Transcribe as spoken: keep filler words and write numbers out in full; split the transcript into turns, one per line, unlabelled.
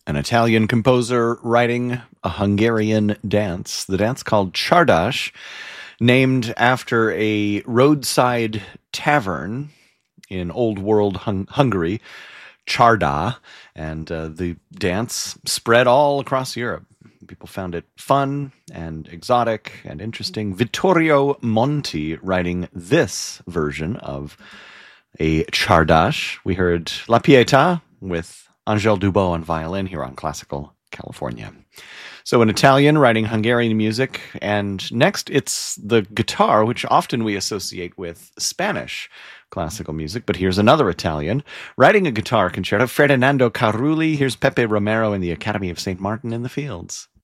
An Italian composer writing a Hungarian dance, the dance called Csardas, named after a roadside tavern in Old World Hung- Hungary, Csarda, and uh, the dance spread all across Europe. People found it fun and exotic and interesting. Vittorio Monti writing this version of a Czardas. We heard La Pietà with Angèle Dubot on violin here on Classical California. So an Italian writing Hungarian music, and next it's the guitar, which often we associate with Spanish classical music, but here's another Italian writing a guitar concerto, Ferdinando Carulli. Here's Pepe Romero in the Academy of Saint Martin in the Fields.